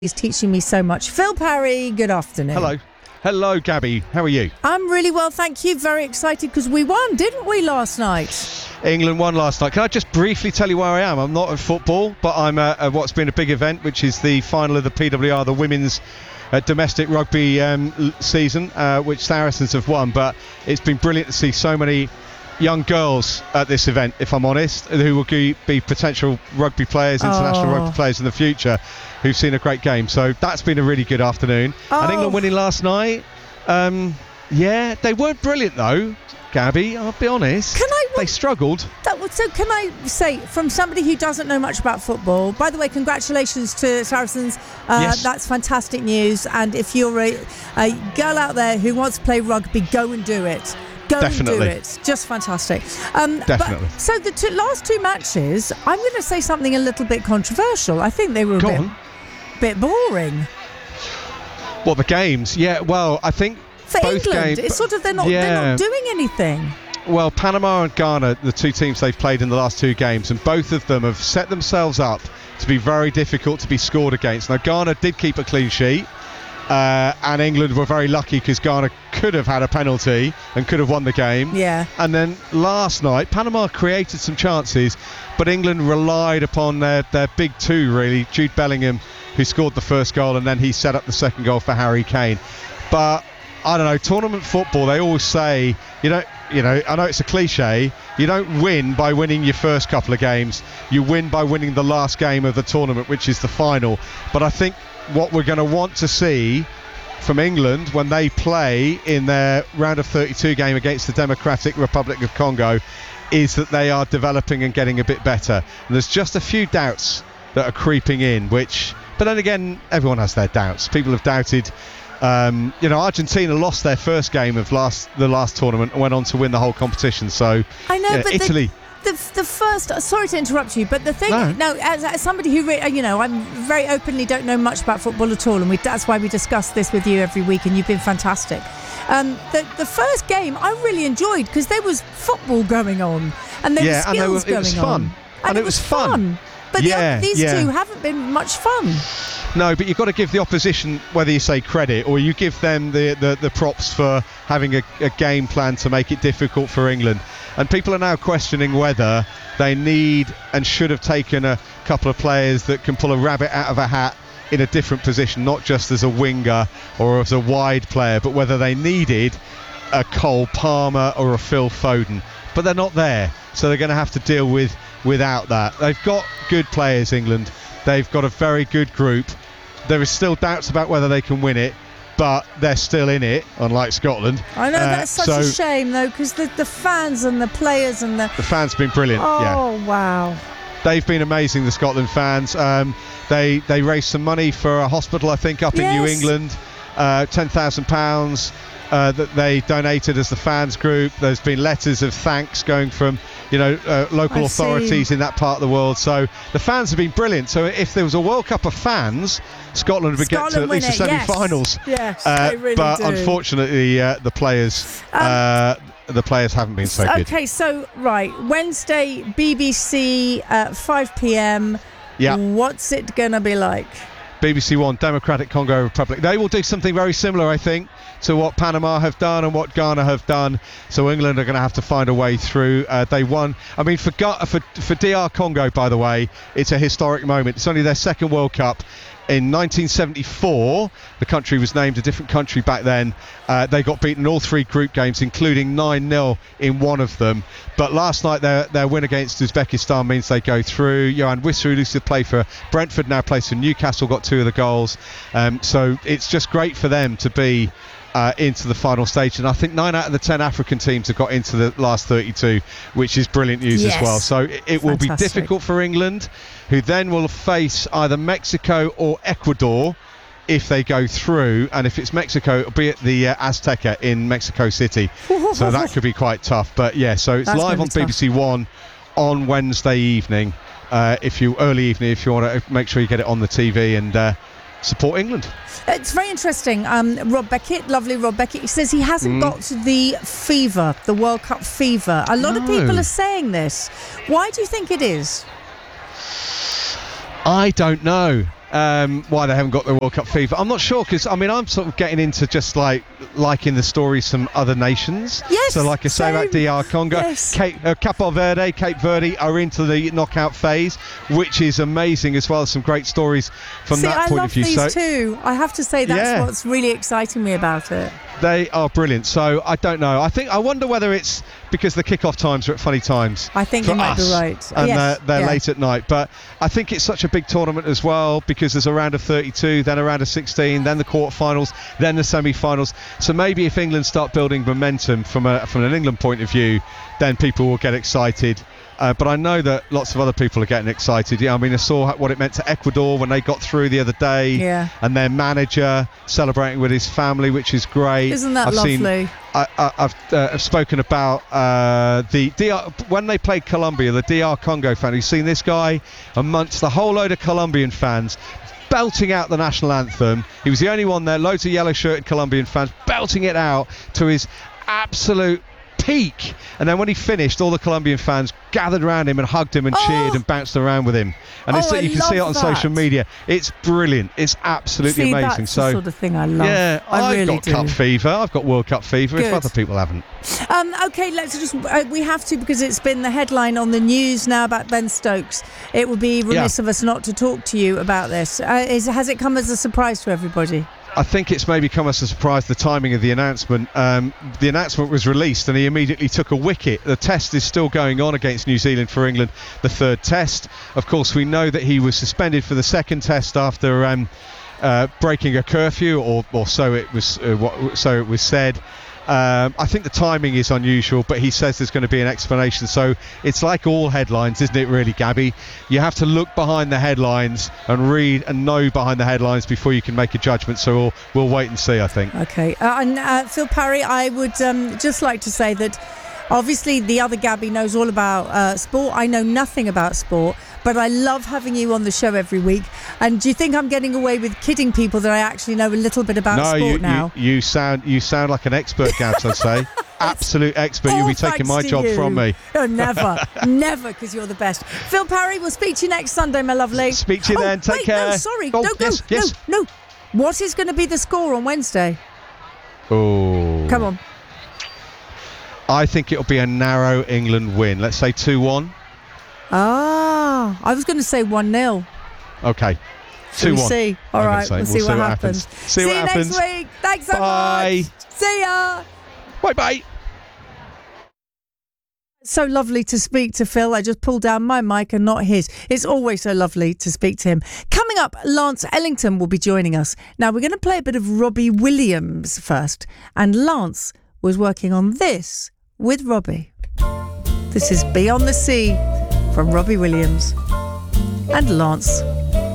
He's teaching me so much. Phil Parry, good afternoon. Hello, Gabby. How are you? I'm really well, thank you. Very excited because we won, didn't we, last night? England won last night. Can I just briefly tell you where I am? I'm not at football, but I'm at what's been a big event, which is the final of the PWR, the women's domestic rugby season, which Saracens have won. But it's been brilliant to see so many young girls at this event, if I'm honest, who will be potential rugby players, international rugby players in the future, who've seen a great game. So that's been a really good afternoon. And England winning last night, they weren't brilliant though, Gabby, I'll be honest. They struggled. So can I say, from somebody who doesn't know much about football, by the way, congratulations to Saracens. Yes. That's fantastic news. And if you're a girl out there who wants to play rugby, go and do it. Definitely. And do it. Just fantastic. Definitely. So the last two matches, I'm going to say something a little bit controversial. I think they were a bit boring. What, the games? Yeah, well, I think for both England, games, it's sort of they're not doing anything. Well, Panama and Ghana, the two teams they've played in the last two games, and both of them have set themselves up to be very difficult to be scored against. Now, Ghana did keep a clean sheet. And England were very lucky because Ghana could have had a penalty and could have won the game. Yeah. And then last night, Panama created some chances, but England relied upon their big two, really. Jude Bellingham, who scored the first goal, and then he set up the second goal for Harry Kane. But I don't know, tournament football, they always say, I know it's a cliche, you don't win by winning your first couple of games, you win by winning the last game of the tournament, which is the final. But I think what we're going to want to see from England when they play in their round of 32 game against the Democratic Republic of Congo is that they are developing and getting a bit better. And there's just a few doubts that are creeping in, but then again, everyone has their doubts. People have doubted. Argentina lost their first game of the last tournament and went on to win the whole competition. So I know, but Italy. The first, sorry to interrupt you, but the thing, now, as somebody who, I'm very openly don't know much about football at all, and that's why we discuss this with you every week, and you've been fantastic. The first game I really enjoyed because there was football going on, and there were skills going on. It was fun. And it was fun. But these two haven't been much fun. No, but you've got to give the opposition, whether you say credit or you give them the props for having a game plan to make it difficult for England. And people are now questioning whether they need and should have taken a couple of players that can pull a rabbit out of a hat in a different position, not just as a winger or as a wide player, but whether they needed a Cole Palmer or a Phil Foden. But they're not there, so they're going to have to deal without that. They've got good players, England. They've got a very good group. There is still doubts about whether they can win it, but they're still in it, unlike Scotland. I know, that's such a shame, though, because the fans and the players and the fans have been brilliant. Oh, wow. They've been amazing, the Scotland fans. They raised some money for a hospital, I think, up in New England, £10,000 that they donated as the fans group. There's been letters of thanks going from local authorities in that part of the world. So the fans have been brilliant. So if there was a World Cup of fans, Scotland would get to at least the semi-finals. Yes, they really but do. Unfortunately, the players haven't been so good. Okay, so Wednesday, BBC at 5 p.m. Yeah. What's it gonna be like? BBC One, Democratic Congo Republic. They will do something very similar, I think, to what Panama have done and what Ghana have done. So England are going to have to find a way through. They won. I mean, for DR Congo, by the way, it's a historic moment. It's only their second World Cup. In 1974, the country was named a different country back then. They got beaten in all three group games, including 9-0 in one of them. But last night, their win against Uzbekistan means they go through. Johan Wissou, who used to play for Brentford, now plays for Newcastle, got 2 of the goals. So it's just great for them to be into the final stage. And I think 9 out of the 10 African teams have got into the last 32, which is brilliant news as well. So it will be difficult for England, who then will face either Mexico or Ecuador if they go through. And if it's Mexico, it'll be at the Azteca in Mexico City. So that could be quite tough. But so it's live on BBC One on Wednesday evening. Early evening, if you want to make sure you get it on the TV and support England. It's very interesting. Rob Beckett, lovely Rob Beckett, he says he hasn't got the fever, the World Cup fever. A lot of people are saying this. Why do you think it is? I don't know. why they haven't got the World Cup fever. I'm not sure, because I mean, I'm sort of getting into just liking the stories from other nations. Yes, so like I say about DR Congo, yes. Cape Verde are into the knockout phase, which is amazing as well. Some great stories from that point of view. I love these too. I have to say that's what's really exciting me about it. They are brilliant. So I don't know. I wonder whether it's because the kickoff times are at funny times. I think you might be right. And they're late at night. But I think it's such a big tournament as well, because there's a round of 32, then a round of 16, then the quarterfinals, then the semi-finals. So maybe if England start building momentum from an England point of view, then people will get excited. But I know that lots of other people are getting excited. Yeah, I mean, I saw what it meant to Ecuador when they got through the other day, and their manager celebrating with his family, which is great. Isn't that lovely? I've spoken about the DR, when they played Colombia, the DR Congo fan. You've seen this guy amongst the whole load of Colombian fans belting out the national anthem. He was the only one there, loads of yellow-shirted Colombian fans belting it out to his absolute peak, and then when he finished, all the Colombian fans gathered around him and hugged him and cheered and bounced around with him, and you can see it on social media. It's brilliant. It's absolutely amazing. That's the sort of thing I love. Yeah, I've got cup fever. I've got World Cup fever. Good. If other people haven't. Okay, let's just we have to, because it's been the headline on the news now about Ben Stokes. It would be remiss of us not to talk to you about this. Has it come as a surprise to everybody? I think it's maybe come as a surprise, the timing of the announcement. The announcement was released and he immediately took a wicket. The test is still going on against New Zealand for England, the third test. Of course, we know that he was suspended for the second test after breaking a curfew, or so it was said. I think the timing is unusual, but he says there's going to be an explanation. So it's like all headlines, isn't it, really, Gabby? You have to look behind the headlines and read and know behind the headlines before you can make a judgment. So we'll wait and see, I think. Okay. And Phil Parry, I would just like to say that obviously the other Gabby knows all about sport. I know nothing about sport, but I love having you on the show every week. And do you think I'm getting away with kidding people that I actually know a little bit about sport now? You sound like an expert, Gabs, I'd say. Absolute expert. You'll be taking my job from me. Oh, never, because you're the best. Phil Parry, we'll speak to you next Sunday, my lovely. Speak to you then. Take care. No, sorry. Oh, no, yes. No. What is going to be the score on Wednesday? Oh. Come on. I think it'll be a narrow England win. Let's say 2-1. I was going to say 1-0. Okay. 2-1. We'll see. All right, we'll see what happens. See you next week. Thanks so much. See ya. Bye-bye. So lovely to speak to Phil. I just pulled down my mic and not his. It's always so lovely to speak to him. Coming up, Lance Ellington will be joining us. Now, we're going to play a bit of Robbie Williams first. And Lance was working on this with Robbie. This is Beyond the Sea from Robbie Williams and Lance